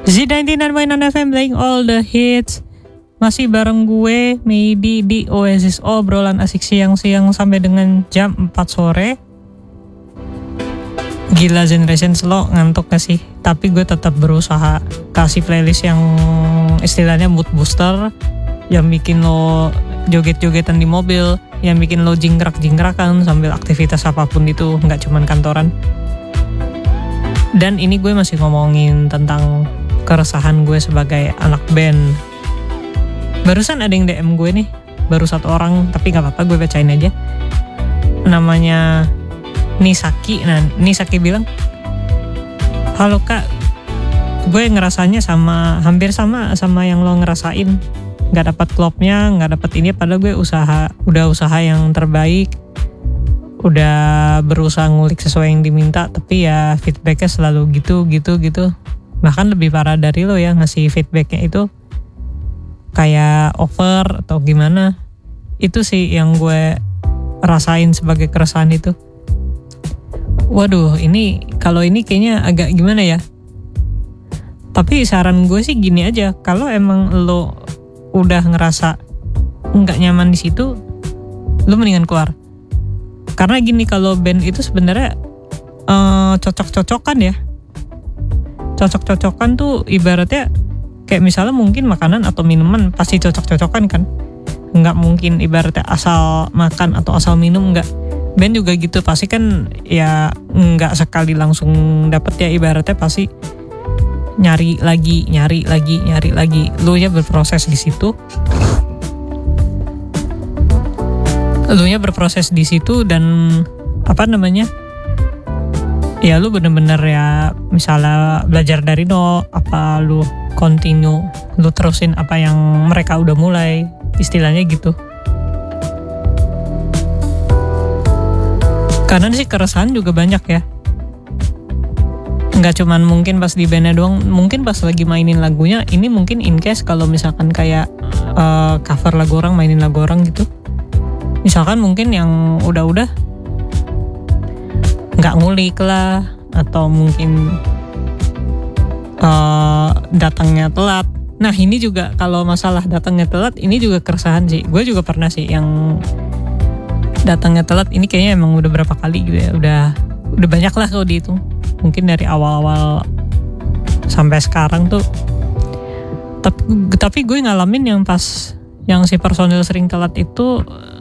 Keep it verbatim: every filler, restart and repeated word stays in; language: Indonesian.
Z sembilan puluh sembilan point enam F M playing all the hits. Masih bareng gue Medi di Oasis obrolan asik siang-siang sampai dengan jam empat sore. Gila generation slow, ngantuk gak sih? Tapi gue tetap berusaha kasih playlist yang istilahnya mood booster, yang bikin lo joget-jogetan di mobil, yang bikin lo jingkrak-jingkrakan sambil aktivitas apapun itu, gak cuman kantoran. Dan ini gue masih ngomongin tentang keresahan gue sebagai anak band. Barusan ada yang D M gue nih, baru satu orang, tapi gak apa-apa, gue bacain aja. Namanya Nisaki. Nah, Nisaki bilang, halo kak, gue ngerasanya sama, hampir sama sama yang lo ngerasain. Gak dapat klopnya, gak dapat ini, padahal gue usaha, udah usaha yang terbaik, udah berusaha ngulik sesuai yang diminta, tapi ya feedbacknya selalu gitu, gitu, gitu. Bahkan lebih parah dari lo ya, ngasih feedbacknya itu kayak over atau gimana. Itu sih yang gue rasain sebagai keresahan itu. Waduh, ini kalau ini kayaknya agak gimana ya. Tapi saran gue sih gini aja, kalau emang lo udah ngerasa nggak nyaman di situ, lo mendingan keluar. Karena gini, kalau band itu sebenarnya uh, cocok-cocokan ya. Cocok-cocokan tuh ibaratnya kayak misalnya mungkin makanan atau minuman pasti cocok-cocokan kan. Nggak mungkin ibaratnya asal makan atau asal minum, nggak. Band juga gitu, pasti kan ya nggak sekali langsung dapet ya, ibaratnya pasti nyari lagi, nyari lagi, nyari lagi. Lu nya berproses di situ. Lu nya berproses di situ dan apa namanya? Ya lu bener-bener ya misalnya belajar dari nol, apa lu continue, lu terusin apa yang mereka udah mulai, istilahnya gitu. Karena sih keresahan juga banyak ya. Nggak cuman mungkin pas di bandnya doang, mungkin pas lagi mainin lagunya, ini mungkin in case kalau misalkan kayak uh, cover lagu orang, mainin lagu orang gitu. Misalkan mungkin yang udah-udah nggak ngulik lah, atau mungkin uh, datangnya telat. Nah ini juga kalau masalah datangnya telat, ini juga keresahan sih. Gue juga pernah sih yang datangnya telat. Ini kayaknya emang udah berapa kali gitu ya. Udah udah banyak lah kalau dihitung. Mungkin dari awal-awal sampai sekarang tuh. Tapi, tapi gue ngalamin yang pas yang si personil sering telat itu